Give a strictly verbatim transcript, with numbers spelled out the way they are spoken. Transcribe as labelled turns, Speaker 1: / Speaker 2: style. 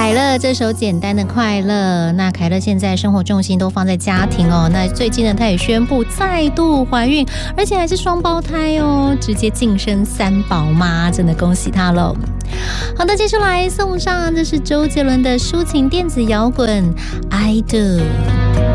Speaker 1: 凯乐这首简单的快乐，那凯乐现在生活重心都放在家庭哦。那最近呢，她也宣布再度怀孕，而且还是双胞胎哦，直接晋升三宝妈，真的恭喜她喽！好的，接下来送上这是周杰伦的抒情电子摇滚《I Do》。